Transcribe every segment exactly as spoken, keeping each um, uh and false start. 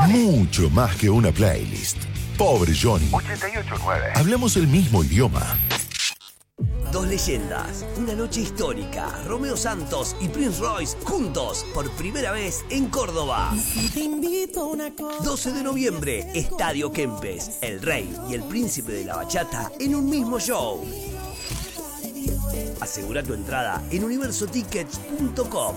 Mucho más que una playlist. Pobre Johnny. ochenta y ocho nueve. Hablamos el mismo idioma. Dos leyendas, una noche histórica. Romeo Santos y Prince Royce juntos por primera vez en Córdoba. doce de noviembre, Estadio Kempes. El Rey y el Príncipe de la Bachata en un mismo show. Asegura tu entrada en universo tickets punto com.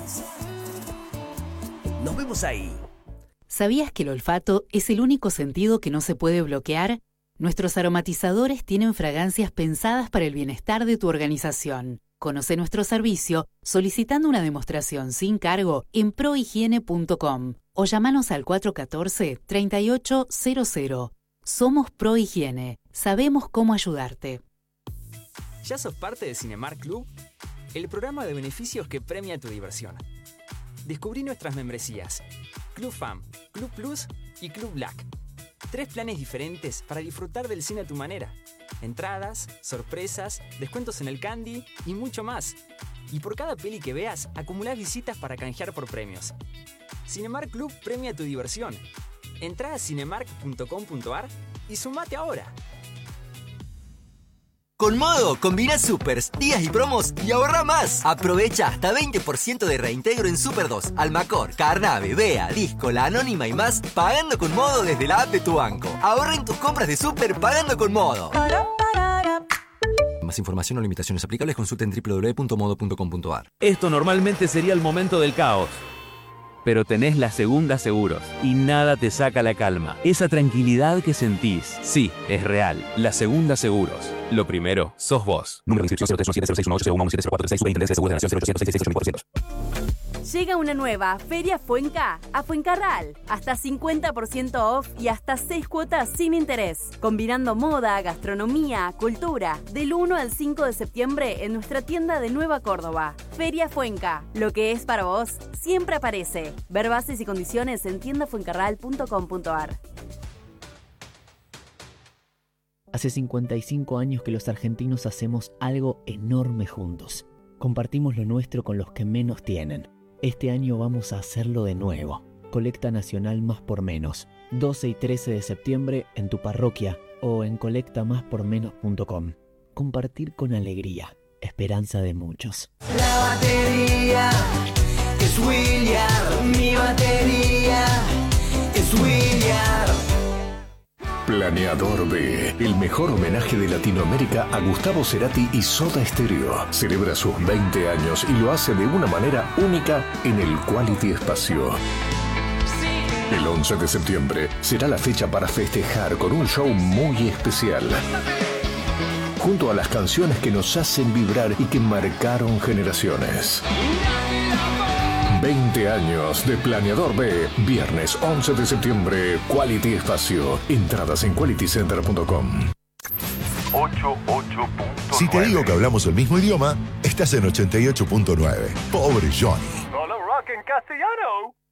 Nos vemos ahí. ¿Sabías que el olfato es el único sentido que no se puede bloquear? Nuestros aromatizadores tienen fragancias pensadas para el bienestar de tu organización. Conoce nuestro servicio solicitando una demostración sin cargo en prohigiene punto com o llámanos al cuatro uno cuatro, tres ocho cero cero. Somos Prohigiene. Sabemos cómo ayudarte. ¿Ya sos parte de Cinemark Club? El programa de beneficios que premia tu diversión. Descubrí nuestras membresías: Club Fam, Club Plus y Club Black. Tres planes diferentes para disfrutar del cine a tu manera. Entradas, sorpresas, descuentos en el candy y mucho más. Y por cada peli que veas, acumulás visitas para canjear por premios. Cinemark Club premia tu diversión. Entrá a cinemark punto com punto ar y sumate ahora. Con Modo, combina supers, días y promos y ahorra más. Aprovecha hasta veinte por ciento de reintegro en Super dos, Almacor, Carnave, Bea, Disco, La Anónima y más, pagando con Modo desde la app de tu banco. Ahorra en tus compras de Super pagando con Modo. Más información o limitaciones aplicables, consulta en doble u doble u doble u punto modo punto com punto ar. Esto normalmente sería el momento del caos. Pero tenés la Segunda Seguros y nada te saca la calma. Esa tranquilidad que sentís, sí, es real. La Segunda Seguros. Lo primero, sos vos. Número de inscripción cero tres uno siete cero seis uno ocho cero uno uno siete cero cuatro tres seis. Superintendencia de Seguros de la Nación cero ochocientos sesenta y seis ocho mil cuatrocientos. Llega una nueva Feria Fuenca a Fuencarral. Hasta cincuenta por ciento off y hasta seis cuotas sin interés. Combinando moda, gastronomía, cultura. Del uno al cinco de septiembre en nuestra tienda de Nueva Córdoba. Feria Fuenca. Lo que es para vos siempre aparece. Ver bases y condiciones en tienda fuencarral punto com punto ar. Hace cincuenta y cinco años que los argentinos hacemos algo enorme juntos. Compartimos lo nuestro con los que menos tienen. Este año vamos a hacerlo de nuevo. Colecta Nacional Más por Menos. doce y trece de septiembre en tu parroquia o en colecta más por menos punto com. Compartir con alegría. Esperanza de muchos. La batería es William. Mi batería es William. Planeador B, el mejor homenaje de Latinoamérica a Gustavo Cerati y Soda Stereo. Celebra sus veinte años y lo hace de una manera única en el Quality Espacio. El once de septiembre será la fecha para festejar con un show muy especial. Junto a las canciones que nos hacen vibrar y que marcaron generaciones. veinte años de Planeador B, viernes once de septiembre, Quality Espacio. Entradas en quality center punto com. ochenta y ocho punto nueve. Si te digo que hablamos el mismo idioma, estás en ochenta y ocho punto nueve. Pobre Johnny. Solo rock en castellano.